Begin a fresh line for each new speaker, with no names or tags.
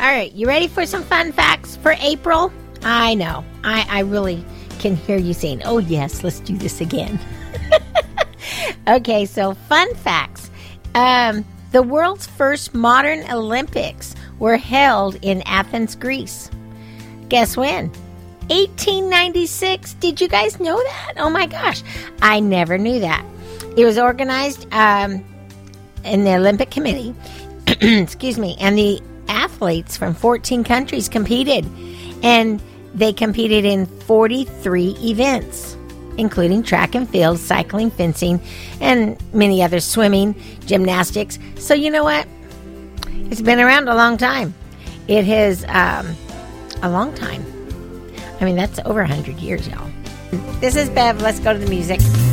All right, you ready for some fun facts for April? I know. I really can hear you saying, oh, yes, let's do this again. Okay, so fun facts. The world's first modern Olympics were held in Athens, Greece. Guess when? 1896. Did you guys know that? Oh, my gosh. I never knew that. It was organized in the Olympic Committee. Excuse me. And the athletes from 14 countries competed. And they competed in 43 events, including track and field, cycling, fencing, and many others, swimming, gymnastics. So you know what? It's been around a long time. It has a long time. I mean, that's over 100 years, y'all. This is Bev. Let's go to the music.